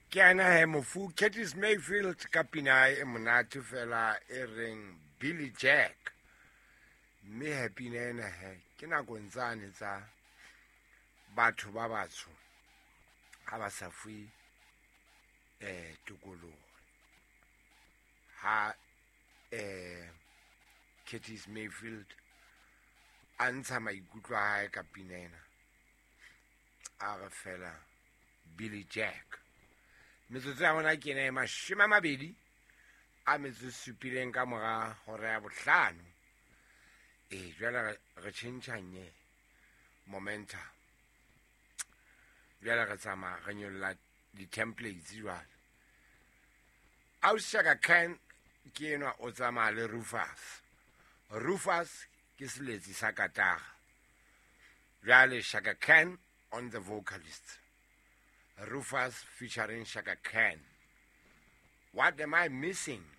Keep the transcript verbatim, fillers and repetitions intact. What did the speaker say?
Ke ana he mofu Curtis Mayfield ka pina e monate fela e reng Billy Jack. Me happy na ena he ke nako ntsane tsa batho ba batsho ha ba sa fui eh tukolo ha eh Curtis Mayfield antsha maikutlo a hae ka pinena a re fela Billy Jack metsotso ya bona ke ne mashome a mabedi a metso supileng ka mora hora ya bohlano e jwale re tshentshanye momenta jwale re tsama re nyolla di-templates jwale au Shaka Khan ke enwa o tsamaya le Rufus Rufus ke seletsi sa Katara jwale Shaka Khan on the vocalist Rufus featuring Shaka Khan. What am I missing?